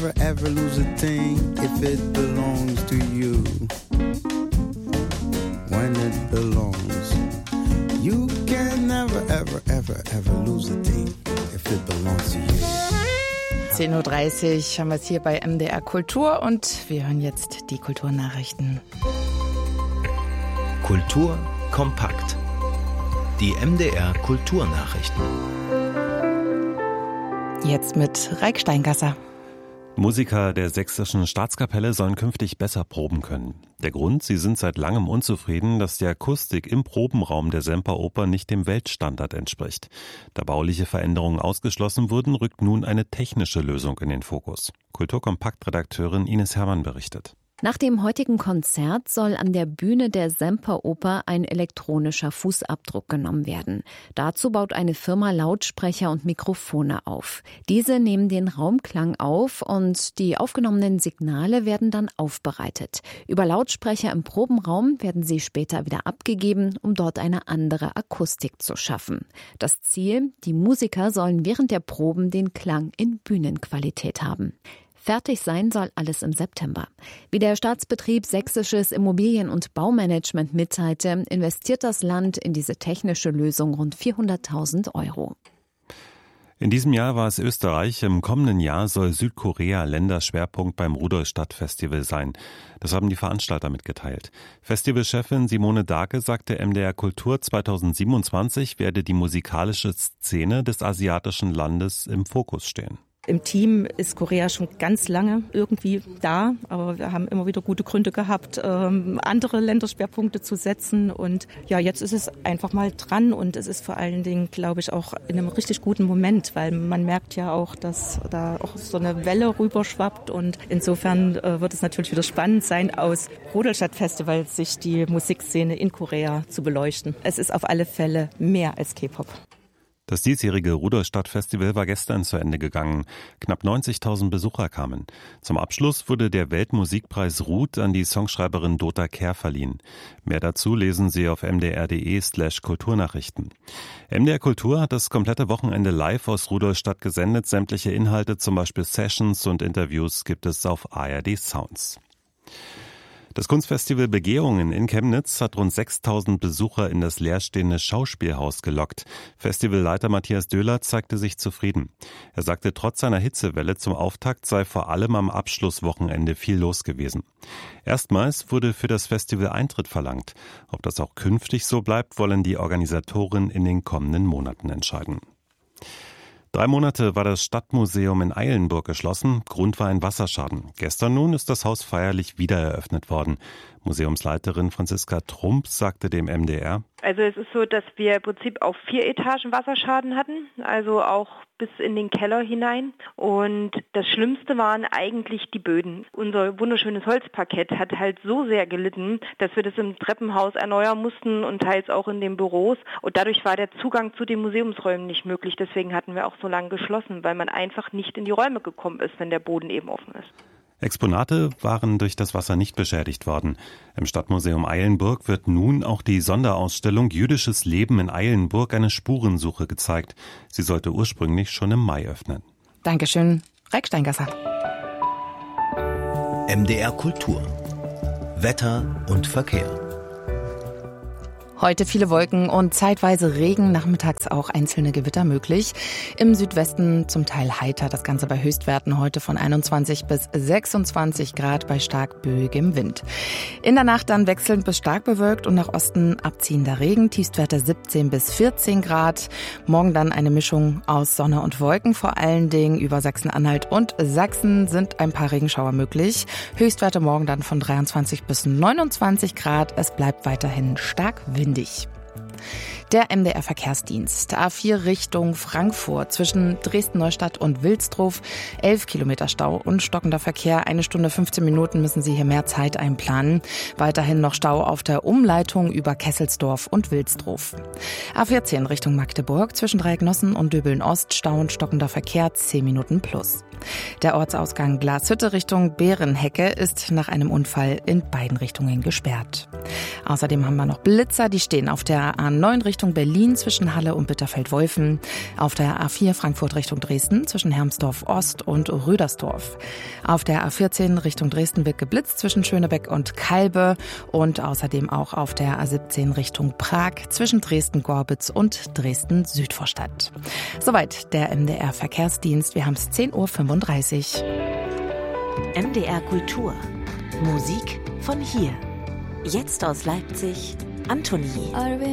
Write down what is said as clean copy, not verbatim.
never ever lose a thing if it belongs to you. When it belongs. You can never ever ever ever lose a thing if it belongs to you. 10.30 Uhr haben wir es hier bei MDR Kultur und wir hören jetzt die Kulturnachrichten. Kultur kompakt. Die MDR Kulturnachrichten. Jetzt mit Raik Steingasser. Musiker der Sächsischen Staatskapelle sollen künftig besser proben können. Der Grund, sie sind seit langem unzufrieden, dass die Akustik im Probenraum der Semperoper nicht dem Weltstandard entspricht. Da bauliche Veränderungen ausgeschlossen wurden, rückt nun eine technische Lösung in den Fokus. Kulturkompakt-Redakteurin Ines Herrmann berichtet. Nach dem heutigen Konzert soll an der Bühne der Semperoper ein elektronischer Fußabdruck genommen werden. Dazu baut eine Firma Lautsprecher und Mikrofone auf. Diese nehmen den Raumklang auf und die aufgenommenen Signale werden dann aufbereitet. Über Lautsprecher im Probenraum werden sie später wieder abgegeben, um dort eine andere Akustik zu schaffen. Das Ziel: die Musiker sollen während der Proben den Klang in Bühnenqualität haben. Fertig sein soll alles im September. Wie der Staatsbetrieb Sächsisches Immobilien- und Baumanagement mitteilte, investiert das Land in diese technische Lösung rund 400.000 €. In diesem Jahr war es Österreich, im kommenden Jahr soll Südkorea Länderschwerpunkt beim Rudolstadt-Festival sein. Das haben die Veranstalter mitgeteilt. Festivalchefin Simone Dake sagte MDR Kultur, 2027 werde die musikalische Szene des asiatischen Landes im Fokus stehen. Im Team ist Korea schon ganz lange irgendwie da, aber wir haben immer wieder gute Gründe gehabt, andere Länderschwerpunkte zu setzen. Und ja, jetzt ist es einfach mal dran und es ist vor allen Dingen, glaube ich, auch in einem richtig guten Moment, weil man merkt ja auch, dass da auch so eine Welle rüberschwappt und insofern wird es natürlich wieder spannend sein, aus Rudolstadt-Festival sich die Musikszene in Korea zu beleuchten. Es ist auf alle Fälle mehr als K-Pop. Das diesjährige Rudolstadt-Festival war gestern zu Ende gegangen. Knapp 90.000 Besucher kamen. Zum Abschluss wurde der Weltmusikpreis Ruth an die Songschreiberin Dota Kehr verliehen. Mehr dazu lesen Sie auf mdr.de/Kulturnachrichten. MDR Kultur hat das komplette Wochenende live aus Rudolstadt gesendet. Sämtliche Inhalte, zum Beispiel Sessions und Interviews, gibt es auf ARD Sounds. Das Kunstfestival Begehungen in Chemnitz hat rund 6.000 Besucher in das leerstehende Schauspielhaus gelockt. Festivalleiter Matthias Döhler zeigte sich zufrieden. Er sagte, trotz seiner Hitzewelle zum Auftakt sei vor allem am Abschlusswochenende viel los gewesen. Erstmals wurde für das Festival Eintritt verlangt. Ob das auch künftig so bleibt, wollen die Organisatoren in den kommenden Monaten entscheiden. 3 Monate war das Stadtmuseum in Eilenburg geschlossen. Grund war ein Wasserschaden. Gestern nun ist das Haus feierlich wieder eröffnet worden. Museumsleiterin Franziska Trump sagte dem MDR: Also es ist so, dass wir im Prinzip auf 4 Etagen Wasserschaden hatten, also auch bis in den Keller hinein. Und das Schlimmste waren eigentlich die Böden. Unser wunderschönes Holzparkett hat halt so sehr gelitten, dass wir das im Treppenhaus erneuern mussten und teils auch in den Büros. Und dadurch war der Zugang zu den Museumsräumen nicht möglich. Deswegen hatten wir auch so lange geschlossen, weil man einfach nicht in die Räume gekommen ist, wenn der Boden eben offen ist. Exponate waren durch das Wasser nicht beschädigt worden. Im Stadtmuseum Eilenburg wird nun auch die Sonderausstellung Jüdisches Leben in Eilenburg, eine Spurensuche, gezeigt. Sie sollte ursprünglich schon im Mai öffnen. Dankeschön, Raik Steingasser. MDR Kultur. Wetter und Verkehr. Heute viele Wolken und zeitweise Regen, nachmittags auch einzelne Gewitter möglich. Im Südwesten zum Teil heiter, das Ganze bei Höchstwerten heute von 21 bis 26 Grad bei stark böigem Wind. In der Nacht dann wechselnd bis stark bewölkt und nach Osten abziehender Regen, Tiefstwerte 17 bis 14 Grad. Morgen dann eine Mischung aus Sonne und Wolken, vor allen Dingen über Sachsen-Anhalt und Sachsen sind ein paar Regenschauer möglich. Höchstwerte morgen dann von 23 bis 29 Grad, es bleibt weiterhin stark windig. Der MDR-Verkehrsdienst. A4 Richtung Frankfurt zwischen Dresden-Neustadt und Wilsdruff. 11 Kilometer Stau und stockender Verkehr. 1 Stunde 15 Minuten müssen Sie hier mehr Zeit einplanen. Weiterhin noch Stau auf der Umleitung über Kesselsdorf und Wilsdruff. A14 Richtung Magdeburg zwischen Dreiecknossen und Döbeln-Ost. Stau und stockender Verkehr 10 Minuten plus. Der Ortsausgang Glashütte Richtung Bärenhecke ist nach einem Unfall in beiden Richtungen gesperrt. Außerdem haben wir noch Blitzer, die stehen auf der A9 A9 Richtung Berlin zwischen Halle und Bitterfeld-Wolfen. Auf der A4 Frankfurt Richtung Dresden zwischen Hermsdorf Ost und Rödersdorf. Auf der A14 Richtung Dresden wird geblitzt zwischen Schönebeck und Kalbe und außerdem auch auf der A17 Richtung Prag zwischen Dresden-Gorbitz und Dresden-Südvorstadt. Soweit der MDR-Verkehrsdienst. Wir haben es 10:35 Uhr. MDR Kultur. Musik von hier. Jetzt aus Leipzig, Antonie.